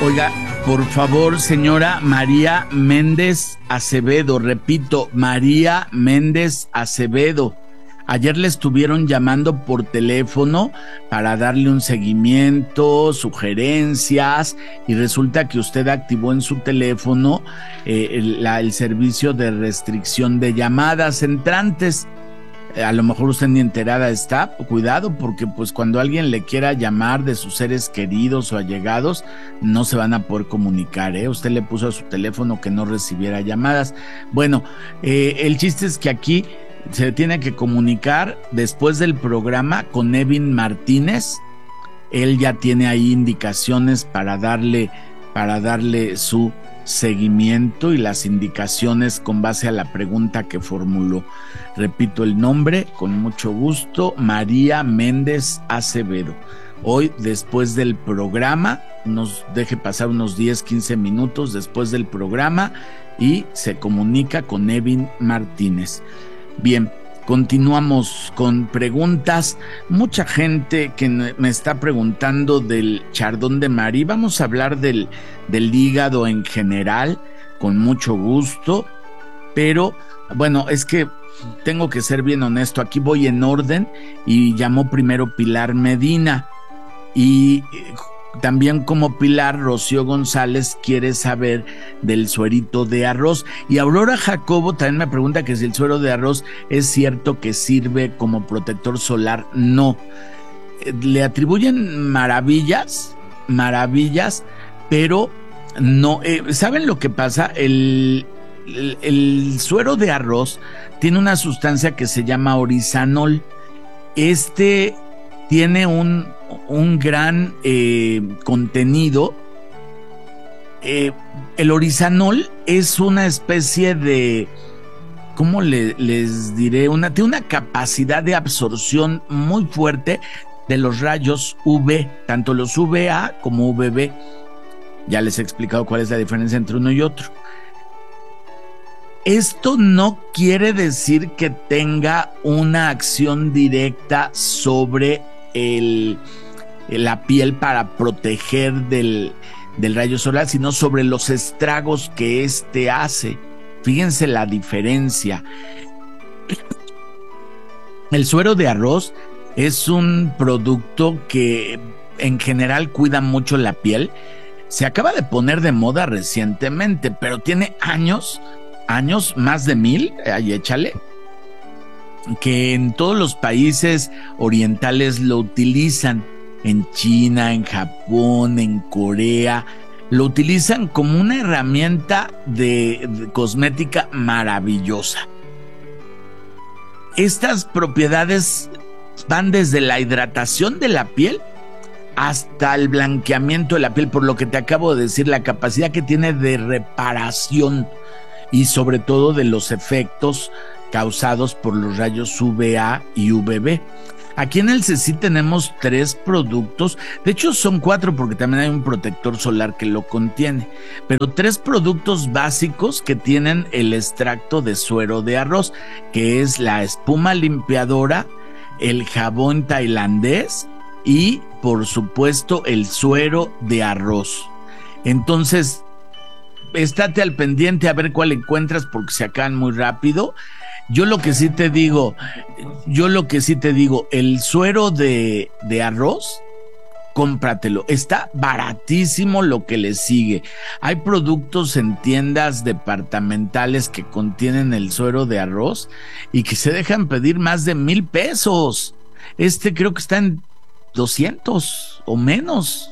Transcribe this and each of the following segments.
Oiga, por favor, señora María Méndez Acevedo, repito, María Méndez Acevedo. Ayer le estuvieron llamando por teléfono para darle un seguimiento, sugerencias, y resulta que usted activó en su teléfono el servicio de restricción de llamadas entrantes. A lo mejor usted ni enterada está, cuidado, porque pues cuando alguien le quiera llamar de sus seres queridos o allegados, no se van a poder comunicar, ¿eh? Usted le puso a su teléfono que no recibiera llamadas. Bueno, el chiste es que aquí se tiene que comunicar después del programa con Evin Martínez. Él ya tiene ahí indicaciones para darle su seguimiento y las indicaciones con base a la pregunta que formuló. Repito el nombre, con mucho gusto, María Méndez Acevedo. Hoy, después del programa, nos deje pasar unos 10-15 minutos después del programa y se comunica con Evin Martínez. Bien, continuamos con preguntas. Mucha gente que me está preguntando del Chardonnay de Marie. Vamos a hablar del hígado en general, con mucho gusto, pero bueno, es que tengo que ser bien honesto, aquí voy en orden y llamó primero Pilar Medina y también como Pilar, Rocío González quiere saber del suerito de arroz, y Aurora Jacobo también me pregunta que si el suero de arroz es cierto que sirve como protector solar. No, le atribuyen maravillas, pero no. ¿Saben lo que pasa? El suero de arroz tiene una sustancia que se llama orizanol. Este tiene un gran contenido. El orizanol es una especie de, ¿cómo les diré? Tiene una capacidad de absorción muy fuerte de los rayos UV, tanto los UVA como UVB. Ya les he explicado cuál es la diferencia entre uno y otro. Esto no quiere decir que tenga una acción directa sobre la piel para proteger del rayo solar, sino sobre los estragos que éste hace. Fíjense la diferencia. El suero de arroz es un producto que en general cuida mucho la piel. Se acaba de poner de moda recientemente, pero tiene años, más de 1000, ahí échale, que en todos los países orientales lo utilizan. En China, en Japón, en Corea, lo utilizan como una herramienta de cosmética maravillosa. Estas propiedades van desde la hidratación de la piel hasta el blanqueamiento de la piel, por lo que te acabo de decir, la capacidad que tiene de reparación y sobre todo de los efectos causados por los rayos UVA y UVB. Aquí en el CECI tenemos 3 productos, de hecho son 4 porque también hay un protector solar que lo contiene, pero 3 productos básicos que tienen el extracto de suero de arroz, que es la espuma limpiadora, el jabón tailandés y por supuesto el suero de arroz. Entonces, estate al pendiente a ver cuál encuentras porque se acaban muy rápido. Yo lo que sí te digo, el suero de arroz, cómpratelo. Está baratísimo lo que le sigue. Hay productos en tiendas departamentales que contienen el suero de arroz y que se dejan pedir más de 1000 pesos. Creo que está en 200 o menos.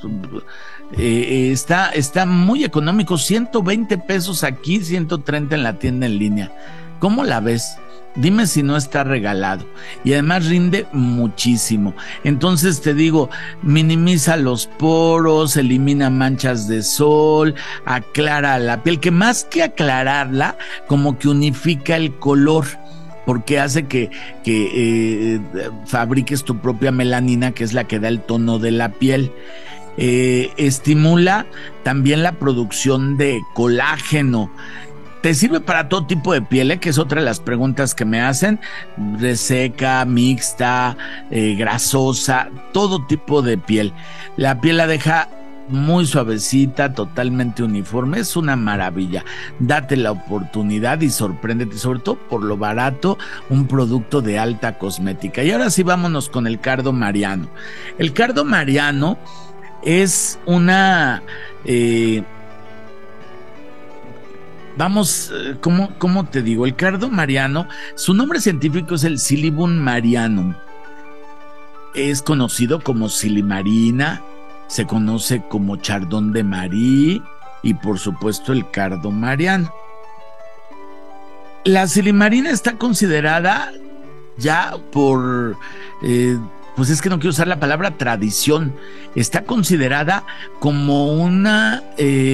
Está muy económico, 120 pesos aquí, 130 en la tienda en línea. ¿Cómo la ves? Dime si no está regalado. Y además rinde muchísimo. Entonces te digo, minimiza los poros, elimina manchas de sol, aclara la piel, que más que aclararla, como que unifica el color, porque hace que fabriques tu propia melanina, que es la que da el tono de la piel. Estimula también la producción de colágeno. Te sirve para todo tipo de piel, que es otra de las preguntas que me hacen, reseca, mixta, grasosa, todo tipo de piel. La piel la deja muy suavecita, totalmente uniforme, es una maravilla. Date la oportunidad y sorpréndete, sobre todo por lo barato, un producto de alta cosmética. Y ahora sí vámonos con el cardo mariano. El cardo mariano es una... ¿cómo te digo? El cardo mariano, su nombre científico es el Silybum marianum. Es conocido como silimarina, se conoce como chardon de Marie y por supuesto el cardo mariano. La silimarina está considerada ya por, pues es que no quiero usar la palabra tradición, está considerada como una,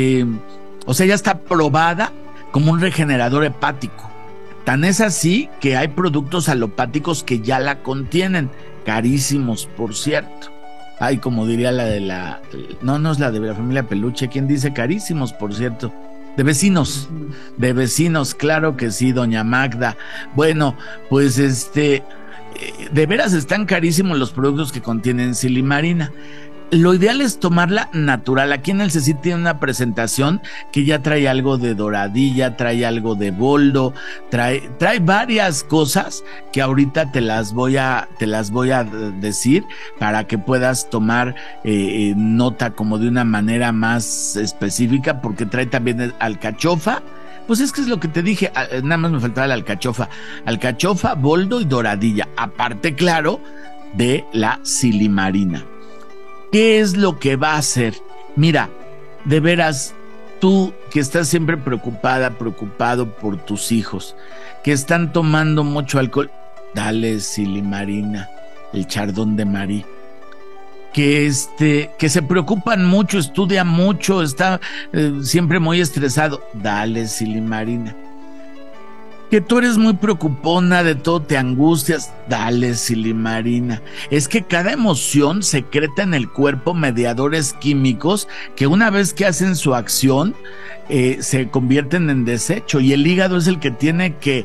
o sea, ya está probada como un regenerador hepático. Tan es así que hay productos alopáticos que ya la contienen, carísimos, por cierto. Ay, como diría la de la... No es la de la familia Peluche. ¿Quién dice carísimos, por cierto? De vecinos, claro que sí, doña Magda. Bueno, pues de veras están carísimos los productos que contienen silimarina. Lo ideal es tomarla natural. Aquí en el CECIT tiene una presentación que ya trae algo de doradilla, trae algo de boldo, trae varias cosas que ahorita te las voy a decir para que puedas tomar nota como de una manera más específica, porque trae también alcachofa. Pues es que es lo que te dije, nada más me faltaba la alcachofa, boldo y doradilla, aparte, claro, de la silimarina. ¿Qué es lo que va a hacer? Mira, de veras, tú que estás siempre preocupado por tus hijos, que están tomando mucho alcohol, dale silimarina, el chardon de Marie. Que se preocupan mucho, estudian mucho, está siempre muy estresado, dale silimarina. Que tú eres muy preocupona, de todo te angustias, dale silimarina. Es que cada emoción secreta en el cuerpo mediadores químicos que una vez que hacen su acción se convierten en desecho, y el hígado es el que tiene que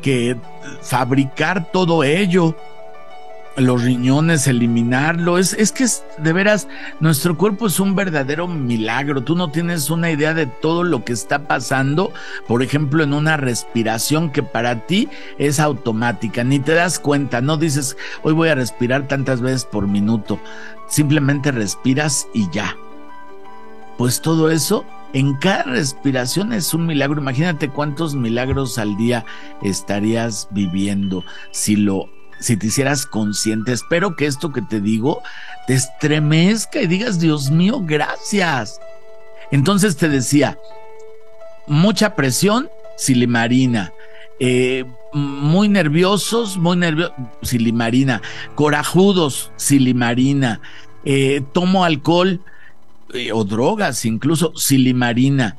fabricar todo ello. Los riñones, eliminarlo, es que de veras, nuestro cuerpo es un verdadero milagro. Tú no tienes una idea de todo lo que está pasando, por ejemplo, en una respiración que para ti es automática, ni te das cuenta, no dices, hoy voy a respirar tantas veces por minuto, simplemente respiras y ya. Pues todo eso, en cada respiración es un milagro. Imagínate cuántos milagros al día estarías viviendo si te hicieras consciente. Espero que esto que te digo te estremezca y digas, Dios mío, gracias. Entonces te decía, mucha presión, silimarina. Muy nerviosos, silimarina. Corajudos, silimarina. Tomo alcohol o drogas, incluso silimarina.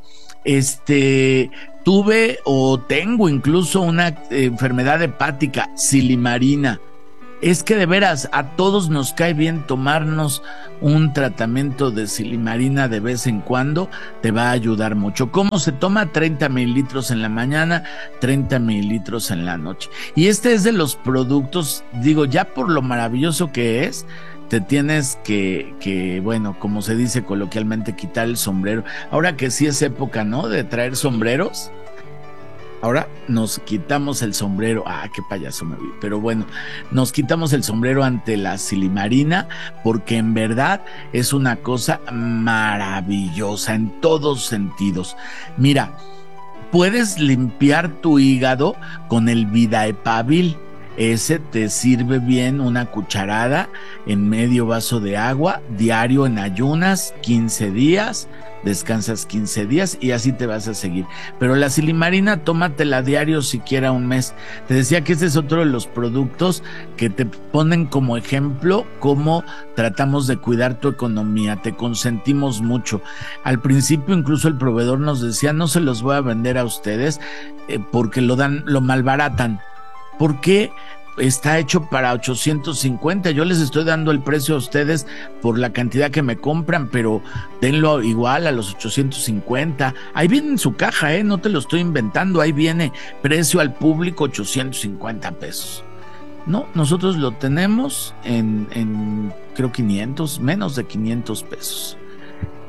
Tuve o tengo incluso una enfermedad hepática, silimarina. Es que de veras a todos nos cae bien tomarnos un tratamiento de silimarina de vez en cuando, te va a ayudar mucho. ¿Cómo se toma? 30 mililitros en la mañana, 30 mililitros en la noche. Y este es de los productos, digo, ya por lo maravilloso que es, te tienes que, bueno, como se dice coloquialmente, quitar el sombrero. Ahora que sí es época, ¿no?, de traer sombreros. Ahora nos quitamos el sombrero. Qué payaso me vi. Pero bueno, nos quitamos el sombrero ante la silimarina, porque en verdad es una cosa maravillosa en todos sentidos. Mira, puedes limpiar tu hígado con el Vidaepavil. Ese te sirve bien, una cucharada en medio vaso de agua, diario en ayunas, 15 días, descansas 15 días y así te vas a seguir. Pero la silimarina, tómatela diario siquiera un mes. Te decía que este es otro de los productos que te ponen como ejemplo cómo tratamos de cuidar tu economía, te consentimos mucho. Al principio incluso el proveedor nos decía, no se los voy a vender a ustedes porque lo malbaratan. ¿Por qué? Está hecho para 850. Yo les estoy dando el precio a ustedes por la cantidad que me compran, pero denlo igual a los 850. Ahí viene en su caja, no te lo estoy inventando. Ahí viene precio al público, 850 pesos. No, nosotros lo tenemos en creo 500, menos de 500 pesos.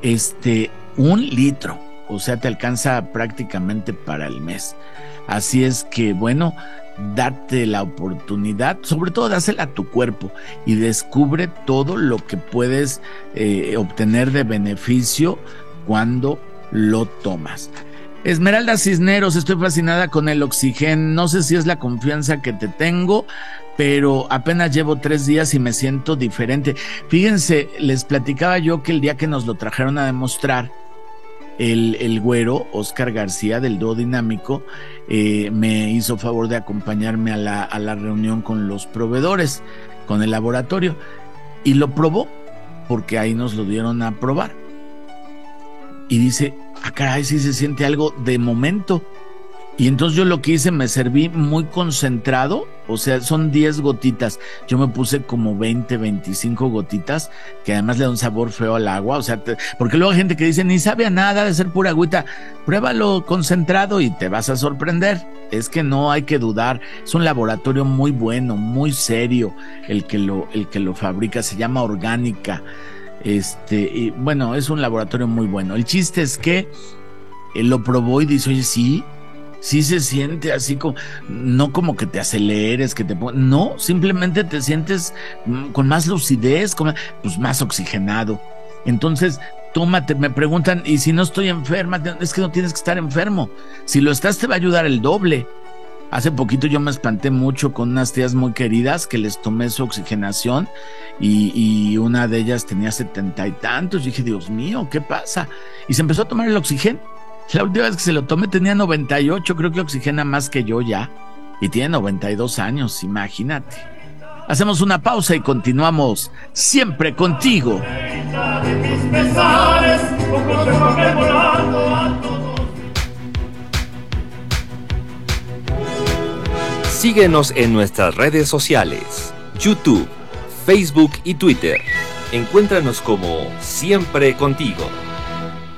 1 litro, o sea, te alcanza prácticamente para el mes. Así es que, bueno, date la oportunidad, sobre todo dásela a tu cuerpo y descubre todo lo que puedes obtener de beneficio cuando lo tomas. Esmeralda Cisneros, estoy fascinada con el Oxygen. No sé si es la confianza que te tengo, pero apenas llevo 3 días y me siento diferente. Fíjense, les platicaba yo que el día que nos lo trajeron a demostrar, el güero Oscar García del Dúo Dinámico me hizo favor de acompañarme a la reunión con los proveedores, con el laboratorio, y lo probó, porque ahí nos lo dieron a probar. Y dice, caray, sí se siente algo de momento. Y entonces yo lo que hice, me serví muy concentrado, o sea, son 10 gotitas. Yo me puse como 20, 25 gotitas, que además le da un sabor feo al agua, o sea, porque luego hay gente que dice, ni sabe a nada, de ser pura agüita. Pruébalo concentrado y te vas a sorprender. Es que no hay que dudar, es un laboratorio muy bueno, muy serio, el que lo fabrica, se llama Orgánica. Y bueno, es un laboratorio muy bueno. El chiste es que él lo probó y dice, oye, sí se siente así como, no como que te aceleres, no, simplemente te sientes con más lucidez, pues más oxigenado. Entonces, tómate, me preguntan, ¿y si no estoy enferma? Es que no tienes que estar enfermo. Si lo estás, te va a ayudar el doble. Hace poquito yo me espanté mucho con unas tías muy queridas que les tomé su oxigenación y una de ellas tenía 70 y tantos. Y dije, Dios mío, ¿qué pasa? Y se empezó a tomar el Oxygen. La última vez que se lo tomé tenía 98, creo que oxigena más que yo ya. Y tiene 92 años, imagínate. Hacemos una pausa y continuamos siempre contigo. Síguenos en nuestras redes sociales, YouTube, Facebook y Twitter. Encuéntranos como Siempre Contigo.